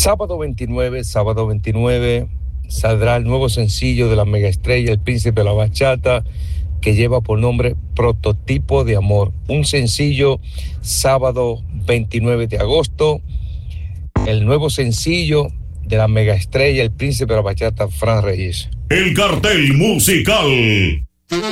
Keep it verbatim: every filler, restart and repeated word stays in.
Sábado veintinueve, sábado veintinueve, saldrá el nuevo sencillo de la megaestrella, El Príncipe de la Bachata, que lleva por nombre Prototipo de Amor. Un sencillo, sábado veintinueve de agosto, el nuevo sencillo de la megaestrella, El Príncipe de la Bachata, Fran Reyes. El cartel musical